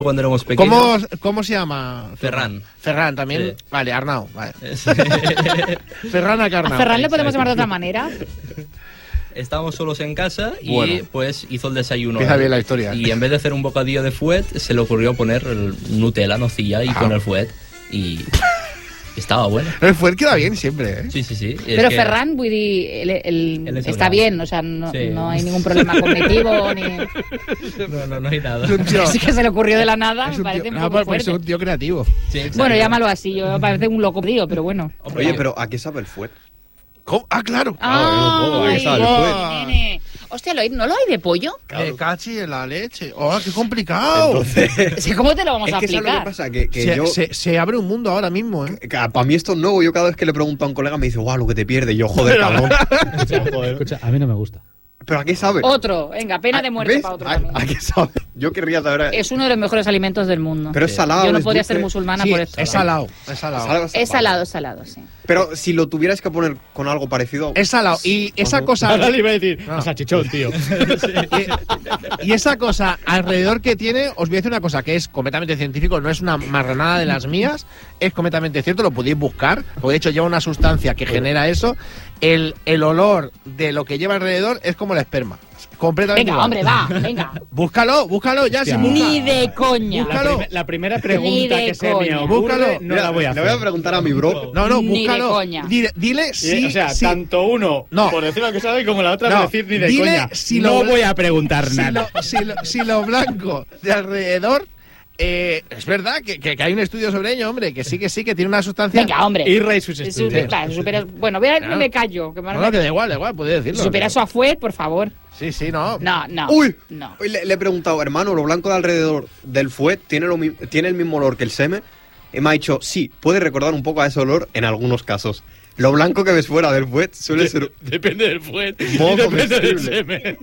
cuando éramos pequeños. ¿Cómo se llama? Ferran. Ferran también. Sí. Vale, Arnau. Vale. Ferran a Arnau. ¿A Ferran le podemos llamar de otra manera? Estábamos solos en casa y Bueno. pues hizo el desayuno. Empieza bien la historia. Y en vez de hacer un bocadillo de fuet, se le ocurrió poner el Nutella, nocilla, y con el fuet. Y estaba bueno. El fuet queda bien siempre, ¿eh? Sí, sí, sí. Pero Ferran, vull dir, Él es está el bien, o sea, no, Sí. no hay ningún problema cognitivo ni... No hay nada. Es un tío. Sí que se le ocurrió de la nada, Es me un parece tío, un no, poco pues es fuerte. un tío creativo. Sí, exacto. Bueno, llámalo así, yo me parece un loco tío, pero bueno. Oye, pero ¿a qué sabe el fuet? ¿Cómo? Ah, claro. ahí está el fuet. nene. Hostia, ¿no lo hay de pollo? Me cachi en la leche. ¡Oh, qué complicado! Sí, ¿cómo te lo vamos Es a que ¿sabes lo que explicar? pasa? Que se, yo... se abre un mundo ahora mismo, ¿eh? Para mí esto es nuevo. Yo cada vez que le pregunto a un colega me dice, guau, lo que te pierdes. Yo, joder, cabrón. Escucha, a mí no me gusta. ¿Pero a qué sabe? Otro, venga, pena de muerte ¿Ves? para otro ¿A también. qué sabe? Yo querría saber... Es uno de los mejores alimentos del mundo. Pero es salado, Yo no es podría dulce. ser musulmana Sí, por esto. es salado. Es salado. Es salado, sí. Pero si lo tuvieras que poner con algo parecido... Es salado. Y esa cosa... Ahora le iba a decir, No. salchichón, tío. Y esa cosa alrededor que tiene, os voy a decir una cosa que es completamente científico, no es una marranada de las mías, es completamente cierto, lo podéis buscar, porque de hecho lleva una sustancia que genera eso. El olor de lo que lleva alrededor es como el esperma. Completamente Venga, igual. hombre, va, venga. Búscalo ya, Hostia. sin buscar. Ni de coña. Búscalo. La primera Ni pregunta de que se me coña. ocurre Búscalo. no la voy a hacer. Le voy a preguntar a mi bro. No, Ni de búscalo. coña. Dile sí, O sea, sí. tanto uno No. por decir lo que sabe como la otra No, por decir ni de dile coña. si no lo- voy a preguntar nada. Si lo blanco de alrededor... es verdad que hay un estudio sobre ello, hombre, que sí, que tiene una sustancia... Venga, hombre. Irra y sus Si estudios. claro, bueno, voy a Claro. me callo. Que me- No, que da igual, puede decirlo. Si supera eso a Fuet, por favor. Sí, no. No. ¡Uy! No. Hoy le he preguntado, hermano, lo blanco de alrededor del fuet tiene el mismo olor que el semen. Y me ha dicho, sí, puede recordar un poco a ese olor en algunos casos. Lo blanco que ves fuera del fuet suele ser... Depende del fuet. Poco Y depende del comestible. semen.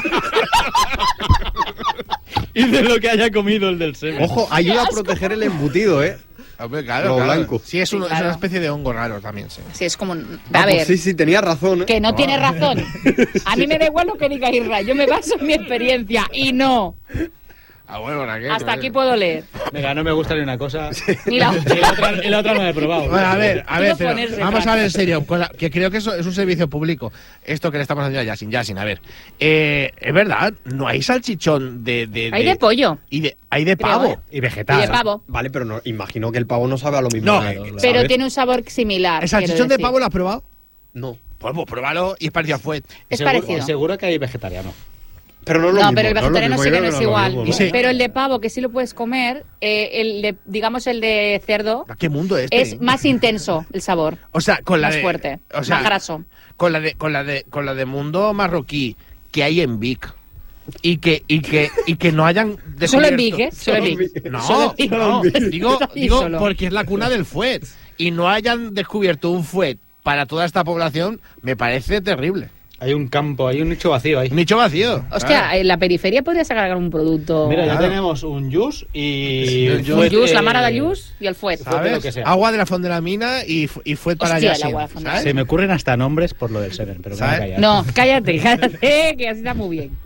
Y de lo que haya comido el del semen. Ojo, ayuda a proteger el embutido, ¿eh? Hombre, claro, Lo claro. blanco. Sí, es, Sí, es claro. una especie de hongo raro también, sí. Sí, es como... Ah, A ver, pues sí, tenía razón, ¿eh? que no tiene razón. A mí me da igual lo que diga Irra. Yo me baso en mi experiencia y no. Ah, bueno, Raquel. Hasta aquí puedo leer. Venga, no me gusta ni una cosa. Ni la Y la otra no la he probado. Bueno, a ver, Quiero pero ponerse vamos Fran. a ver en serio, que creo que eso es un servicio público. Esto que le estamos haciendo a Yasin, a ver. Es verdad, no hay salchichón de Hay de pollo. y hay de Creo, pavo. ¿eh? Y Y vegetal. de pavo. Vale, pero no, imagino que el pavo no sabe a lo mismo. No, ¿sabes? Pero tiene un sabor similar. ¿El salchichón quiero de decir. pavo lo has probado? No. Pues pruébalo y es parecido a fuet. Es parecido. Seguro que hay vegetariano. Pero no es lo No, mismo. pero el vegetariano no sí es lo que no mismo, es yo creo igual. que no es lo Y sí. mismo. Pero el de pavo, que sí lo puedes comer, digamos el de cerdo, ¿A qué mundo este? es más intenso el sabor. O sea, con la más de fuerte, o sea, más graso. Con la de mundo marroquí que hay en Vic y que no hayan Solo en descubierto- Vic, ¿eh? Solo en Vic. No, Solo en Vic. no, digo Y solo. porque es la cuna del fuet y no hayan descubierto un fuet para toda esta población, me parece terrible. Hay un campo, hay un nicho vacío ahí. Un nicho vacío. Hostia, claro. en la periferia podría sacar un producto. Mira, ya Claro. tenemos un jus y... Sí, el un fuet, jus, la mara de jus y el fuet. ¿Sabes? lo que sea. Agua de la fonda de la mina y fuet para Hostia, el Yasin, agua de la fonda de la ¿sabes? Se me ocurren hasta nombres por lo del semen, pero me voy a ¿Sabes? callar. No, cállate, que así está muy bien.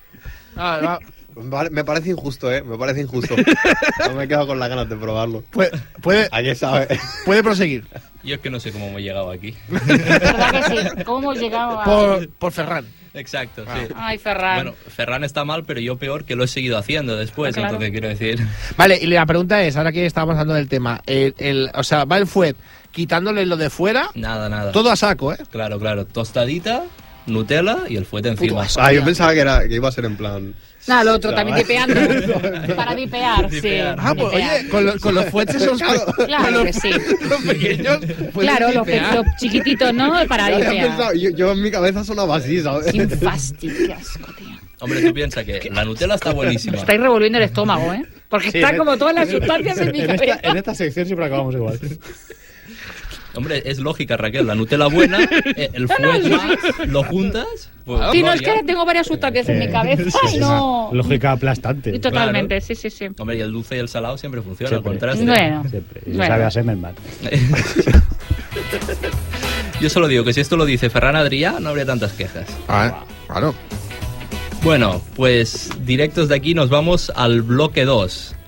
Ah, Vale, me parece injusto, ¿eh? Me parece injusto. No me he quedado con las ganas de probarlo. puede ¿A qué sabe? proseguir Yo es que no sé cómo hemos llegado aquí. ¿Verdad que sí? ¿Cómo hemos llegado a...? por Ferran. Exacto, sí. Ay, Ferran. Bueno, Ferran está mal, pero yo peor que lo he seguido haciendo después, Claro. entonces quiero decir... Vale, y la pregunta es, ahora que estamos hablando del tema, o sea, va el fuet quitándole lo de fuera, Nada. todo a saco, ¿eh? Claro, tostadita, Nutella y el fuet encima. Ah, yo pensaba que iba a ser en plan... Nada, lo otro, también dipeando. Para dipear, sí. Dipear. Ah, pues dipear. oye, con los fuets esos Claro que sí. los pequeños, puedes Claro, los dipear. chiquititos, ¿no? Para Yo había dipear. pensado- yo en mi cabeza sonaba así, ¿sabes? Qué fastidio, qué asco, tío. Hombre, tú piensas que la Nutella está buenísima. Estáis revolviendo el estómago, ¿eh? Porque Sí, está en- como todas las sustancias en mi cabeza. En esta sección siempre acabamos igual. Hombre, es lógica, Raquel. La Nutella buena, el fuet más, lo juntas... Pues, Sí, no, es gloria. que tengo varias sustancias en mi cabeza y no... Lógica aplastante. Totalmente, sí. Hombre, y el dulce y el salado siempre funciona, Siempre. al contraste. Bueno. Siempre. Y Bueno. sabe a semen mal. Yo solo digo que si esto lo dice Ferran Adrià, no habría tantas quejas. Ah, claro. Bueno, pues directos de aquí nos vamos al bloque 2.